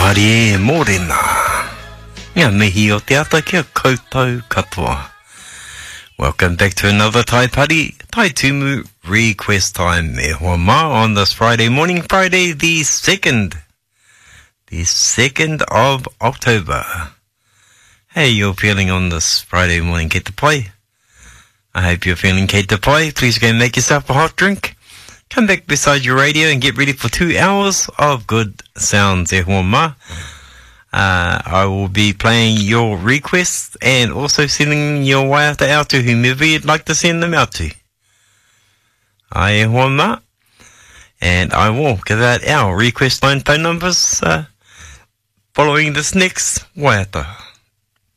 Marie Morena. Ngā mihi o te ata kia koutou katoa. Welcome back to another Tai Party, Tai Tumu Request Time. Me hoa ma on this Friday morning, Friday the 2nd of October. How you feeling on this Friday morning, Kei te pai? I hope you're feeling Kei te pai. Please go make yourself a hot drink. Come back beside your radio and get ready for 2 hours of good sounds, e hoa ma. I will be playing your requests and also sending your waiata out to whomever you'd like to send them out to. Ai e hoa ma. And I will give out our request line phone numbers following this next waiata.